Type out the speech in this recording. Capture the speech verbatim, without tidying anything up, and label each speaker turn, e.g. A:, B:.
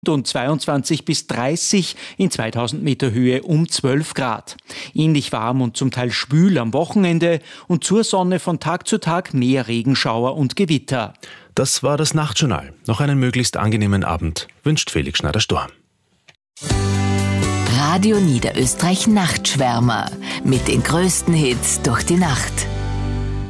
A: und zweiundzwanzig bis dreißig, in zweitausend Meter Höhe um zwölf Grad. Ähnlich warm und zum Teil schwül am Wochenende und zur Sonne von Tag zu Tag mehr Regenschauer und Gewitter.
B: Das war das Nachtjournal. Noch einen möglichst angenehmen Abend wünscht Felix Schneider-Storm.
C: Radio Niederösterreich Nachtschwärmer mit den größten Hits durch die Nacht.